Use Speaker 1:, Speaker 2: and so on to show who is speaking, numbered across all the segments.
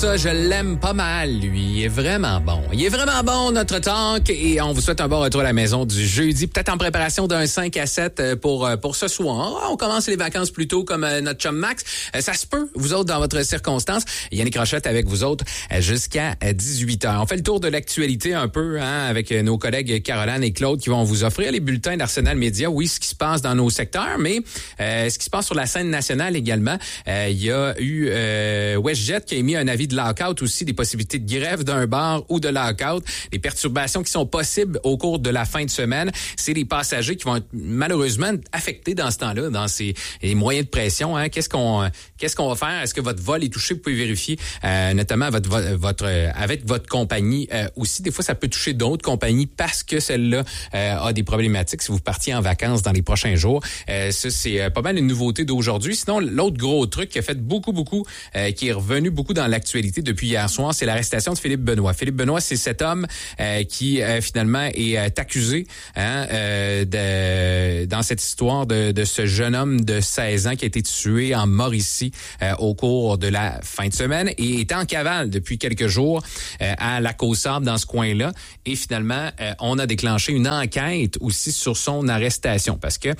Speaker 1: Ça, je l'aime pas mal, lui. Il est vraiment bon. Il est vraiment bon, notre talk. Et on vous souhaite un bon retour à la maison du jeudi. Peut-être en préparation d'un 5 à 7 pour ce soir. On commence les vacances plus tôt comme notre chum Max. Ça se peut, vous autres, dans votre circonstance. Yannick Rochette avec vous autres jusqu'à 18h. On fait le tour de l'actualité un peu avec nos collègues Caroline et Claude qui vont vous offrir les bulletins d'Arsenal Média. Oui, ce qui se passe dans nos secteurs, mais ce qui se passe sur la scène nationale également. Il y a eu WestJet qui a émis un avis de lockout aussi, des possibilités de grève d'un bar ou de lockout, les perturbations qui sont possibles au cours de la fin de semaine. C'est les passagers qui vont être malheureusement affectés dans ce temps-là, dans les moyens de pression. Qu'est-ce qu'on va faire? Est-ce que votre vol est touché? Vous pouvez vérifier, notamment avec votre compagnie aussi. Des fois, ça peut toucher d'autres compagnies parce que celle-là a des problématiques si vous partiez en vacances dans les prochains jours. Ça, c'est pas mal une nouveauté d'aujourd'hui. Sinon, l'autre gros truc qui a fait beaucoup, qui est revenu beaucoup dans l'actualité depuis hier soir, c'est l'arrestation de Philippe Benoît. Philippe Benoît, c'est cet homme qui finalement est accusé dans cette histoire de ce jeune homme de 16 ans qui a été tué en Mauricie au cours de la fin de semaine et est en cavale depuis quelques jours à la Côte-Sable dans ce coin-là. Et finalement, on a déclenché une enquête aussi sur son arrestation parce que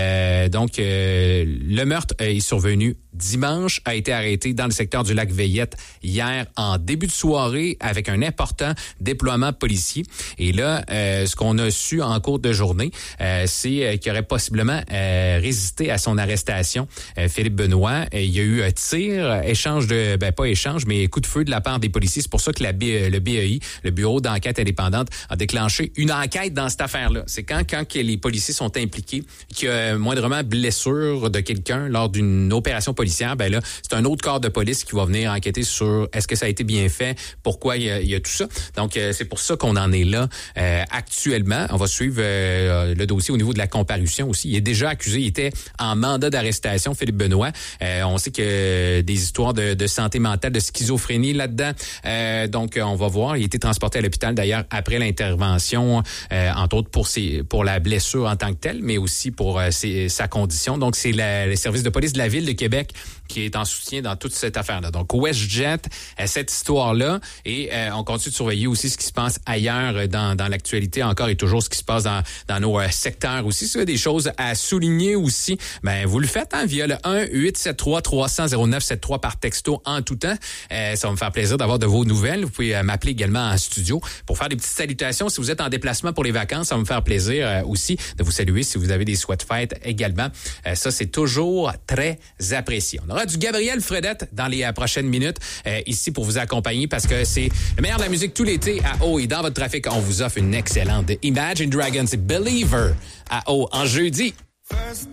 Speaker 1: le meurtre est survenu dimanche, a été arrêté dans le secteur du lac Veillette hier en début de soirée avec un important déploiement policier. Et là, ce qu'on a su en cours de journée, c'est qu'il aurait possiblement résisté à son arrestation. Philippe Benoît, il y a eu un tir, mais coup de feu de la part des policiers. C'est pour ça que le BEI, le Bureau d'enquête indépendante, a déclenché une enquête dans cette affaire-là. C'est quand les policiers sont impliqués, qu'il y a moindrement blessure de quelqu'un lors d'une opération policière, ben là, c'est un autre corps de police qui va venir enquêter sur est-ce que ça a été bien fait, pourquoi il y a tout ça. Donc, c'est pour ça qu'on en est là actuellement. On va suivre le dossier au niveau de la comparution aussi. Il est déjà accusé, il était en mandat d'arrestation, Philippe Benoît. On sait que des histoires de santé mentale, de schizophrénie là-dedans. Donc, on va voir. Il a été transporté à l'hôpital d'ailleurs après l'intervention, entre autres pour la blessure en tant que telle, mais aussi pour sa condition. Donc, c'est le service de police de la Ville de Québec qui est en soutien dans toute cette affaire-là. Donc, WestJet, cette histoire-là, et on continue de surveiller aussi ce qui se passe ailleurs dans l'actualité, encore et toujours ce qui se passe dans nos secteurs aussi. Si vous avez des choses à souligner aussi, ben vous le faites via le 1-873-300-0973 par texto en tout temps. Ça va me faire plaisir d'avoir de vos nouvelles. Vous pouvez m'appeler également en studio pour faire des petites salutations. Si vous êtes en déplacement pour les vacances, ça va me faire plaisir aussi de vous saluer si vous avez des souhaits de fête également. Ça, c'est toujours très apprécié. On aura du Gabriel Fredette dans les prochaines minutes ici pour vous accompagner parce que c'est le meilleur de la musique tout l'été à Eau et dans votre trafic, on vous offre une excellente Imagine Dragons Believer à Eau en jeudi.